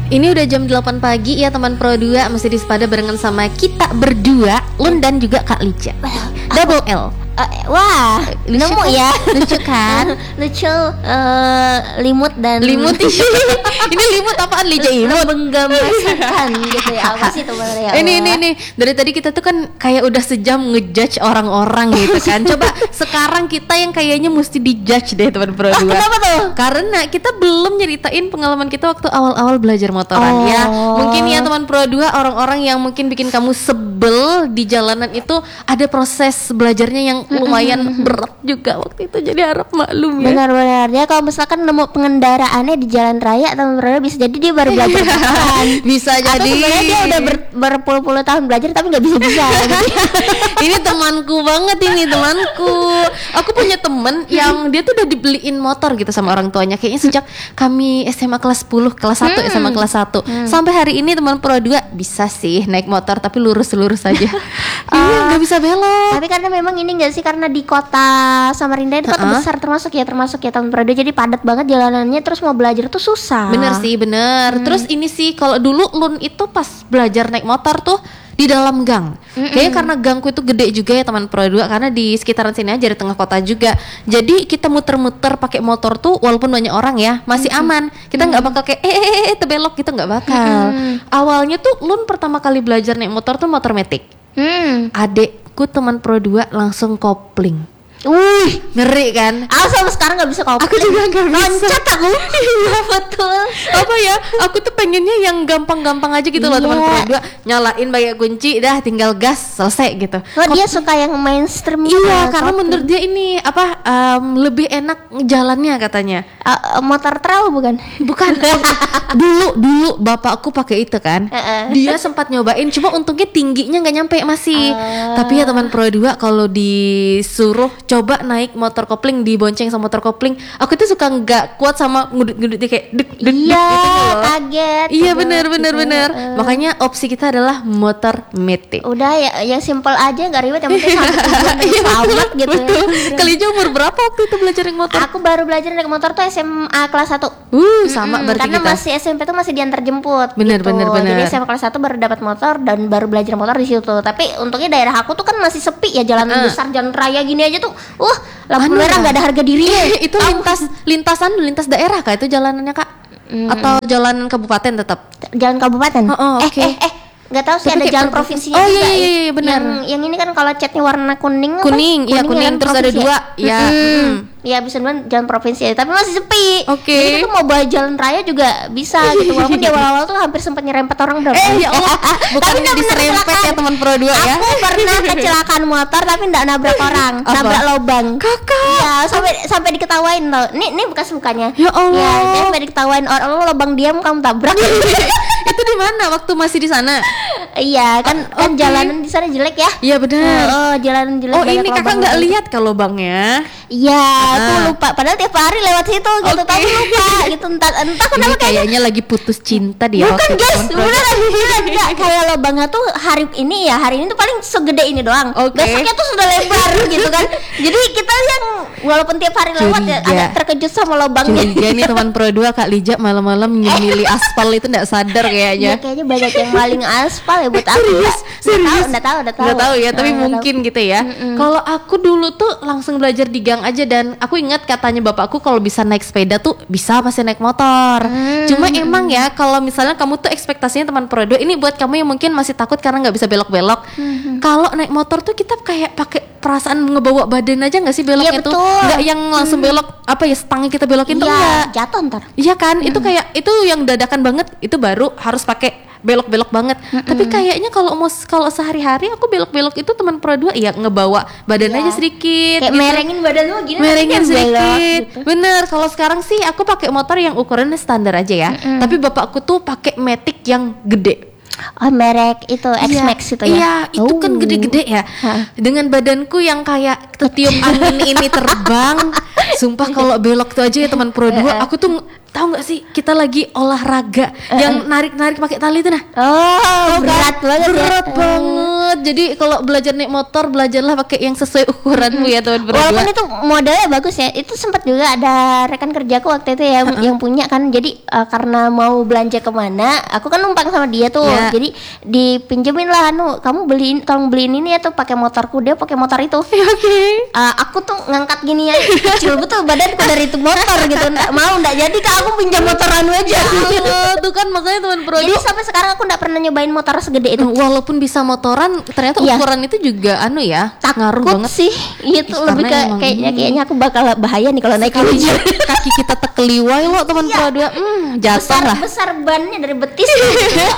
Ini udah jam 8 pagi ya teman Pro 2, masih di Sepada barengan sama kita berdua, Lun dan juga Kak Lica. Double L. Wah, Lucu nemu kan? ya. Lucu kan? Lucu, limut dan Limut ini limut apaan Lica? menggemasakan gitu ya. Apa sih teman ya? Ini dari tadi kita tuh kan kayak udah sejam ngejudge orang-orang gitu kan. Coba sekarang kita yang kayaknya mesti dijudge deh teman Pro 2. Kenapa tuh? Karena kita belum nyeritain pengalaman kita waktu awal-awal belajar motoran ya. Mungkin ya teman Pro 2, orang-orang yang mungkin bikin kamu sebel di jalanan itu ada proses belajarnya yang lumayan berat juga waktu itu, jadi harap maklum ya. Benar-benar ya, kalau misalkan nemu pengendaraannya di jalan raya teman Pro bisa jadi dia baru belajar motoran. Bisa Atau jadi sebenarnya dia udah berpuluh-puluh tahun belajar tapi nggak bisa. Ini temanku banget, ini temanku. Aku punya temen yang dia tuh udah dibeliin motor gitu sama orang tuanya. Kayaknya sejak kami SMA kelas 10, kelas 1, SMA kelas 1 sampai hari ini teman Pro 2 bisa sih naik motor tapi lurus-lurus aja. Iya, nggak bisa belok. Tapi karena memang ini nggak sih, karena di kota Samarinda itu kota besar termasuk ya teman Pro 2, jadi padat banget jalanannya, terus mau belajar tuh susah. Bener sih, bener. Terus ini sih kalau dulu Lun itu pas belajar naik motor tuh di dalam gang. Kayaknya karena gangku itu gede juga ya teman Pro 2, karena di sekitaran sini aja di tengah kota juga. Jadi kita muter-muter pakai motor tuh walaupun banyak orang ya masih aman. Kita nggak bakal kayak terbelok gitu, nggak bakal. Awalnya tuh Lun pertama kali belajar naik motor tuh motor metik. Adekku teman Pro 2 langsung kopling. Wih, Ngeri kan? sampai sekarang nggak bisa kopling. Aku juga nggak bisa. Loncat aku. Iya betul. Apa ya? Aku tuh pengennya yang gampang-gampang aja gitu loh teman Pro 2. Nyalain pakai kunci, dah tinggal gas, selesai gitu. Dia suka yang mainstream. Iya, karena menurut dia ini apa lebih enak jalannya katanya. Motor trail bukan? Bukan. dulu bapakku pakai itu kan. Dia sempat nyobain, cuma untungnya tingginya nggak nyampe masih. Tapi ya teman Pro 2 kalau disuruh coba naik motor kopling, dibonceng sama motor kopling, aku tuh suka nggak kuat sama ngudut-ngudutnya kayak dek Iya, gitu. kaget. Iya gitu. benar. Makanya opsi kita adalah motor metik. Udah ya, yang simple aja, nggak ribet, yang penting sampai tujuan dan selamat gitu. Betul. Kalian umur berapa waktu itu belajar naik motor? Aku baru belajar naik motor tuh SMA kelas 1. Sama berarti karena kita. masih SMP tuh masih diantar jemput. Bener. Jadi SMA kelas 1 baru dapat motor dan baru belajar motor di situ. Tapi untungnya daerah aku tuh kan masih sepi ya, jalan besar, jalan raya gini aja tuh. Lampu merah nggak ada harga dirinya. Itu lintas daerah kah itu jalanannya Kak? Atau jalanan kabupaten tetap? Jalan kabupaten. Oke. Nggak tahu sih, Tapi ada kayak jalan provinsinya oh juga. iya benar. Yang ini kan kalau catnya warna kuning. Kuning jalan terus ada provinsi 2 ya. Ya bisa bilang jalan provinsi ya, tapi masih sepi. Oke. Jadi kita mau bawa jalan raya juga bisa gitu. Walaupun di awal-awal tuh hampir sempat nyerempet orang berapa. Ya Allah, bukannya diserempet ya teman Pro 2 ya. Aku pernah kecelakaan motor tapi enggak nabrak orang, nabrak lubang. Kakak. Iya, sampai diketawain tau. Nih bekas mukanya. Ya Allah. Ya, sampai diketawain orang, lubang diam kamu tabrak. Itu di mana waktu masih di sana? Iya, kan jalanan di sana jelek ya. Iya benar. Jalanan jelek. Oh ini banyak kakak lubang. nggak lihat ke lubangnya? Iya, aku lupa. Padahal tiap hari lewat situ gitu, tapi lupa gitu. Entah kenapa Ini kayaknya lagi putus cinta dia. Bukan waktu itu, guys, teman Pro 2. beneran enggak, kayak lubangnya tuh hari ini tuh paling segede ini doang. Oke. Besoknya tuh sudah lebar gitu kan. Jadi kita yang walaupun tiap hari lewat ya Curiga. agak terkejut sama lubangnya. Curiga nih teman Pro 2 Kak Lija malam-malam nyemili aspal itu nggak sadar Ya, kayaknya. kayaknya banyak yang maling aspal ya buat aku. Serius? Nggak tahu. Nggak tahu ya, tapi mungkin gitu ya. Kalau aku dulu tuh langsung belajar di gang aja, dan aku ingat katanya bapakku kalau bisa naik sepeda tuh bisa pasti naik motor. Cuma emang ya kalau misalnya kamu tuh ekspektasinya teman Pro 2 ini buat kamu yang mungkin masih takut karena nggak bisa belok-belok. Kalau naik motor tuh kita kayak pakai perasaan ngebawa badan aja nggak sih beloknya Iya, tuh? betul. Nggak yang langsung belok apa ya, stangnya kita belokin tuh Iya, enggak. jatuh ntar. Iya kan, itu kayak itu yang dadakan banget, itu baru harus pakai belok-belok banget. Tapi kayaknya kalau sehari-hari aku belok-belok itu teman Pro 2 ya ngebawa badan aja sedikit. Kayak gitu. merengin badan lu gini. Merengin nanti belok sedikit. gitu. Bener, kalau sekarang sih aku pakai motor yang ukurannya standar aja ya. Tapi bapakku tuh pakai Matic yang gede. Oh, merek itu X-Max itu ya. Iya, itu kan gede-gede ya. Dengan badanku yang kayak ketiup angin ini terbang. Sumpah kalau belok tuh aja ya teman Pro 2, aku tuh tahu nggak sih kita lagi olahraga yang narik-narik pakai tali itu nah. Oh, berat banget ya. Berat banget. Jadi kalau belajar naik motor belajarlah pakai yang sesuai ukuranmu ya teman berdua. Walaupun itu modelnya bagus ya. Itu sempat juga ada rekan kerjaku waktu itu ya yang punya kan. Jadi karena mau belanja kemana, aku kan numpang sama dia tuh. Yeah. Jadi dipinjemin lah kamu beliin ini ya tuh pakai motorku, dia pakai motor itu. Oke. Aku tuh ngangkat gini ya, kecil betul badanku dari itu motor gitu. Nggak jadi Kak, aku pinjam motor aja. Tuh kan makanya teman Jadi produk. sampai sekarang aku nggak pernah nyobain motor segede itu. Walaupun bisa motoran, ternyata Iya. ukuran itu juga ya, ngaruh Takut banget sih. Itu Ih, lebih karena emang kayaknya aku bakal bahaya nih kalau naik kaki, lucu. kaki kita tekeliwai loh teman Iya. produk. Jatuh lah. Besar bannya dari betis.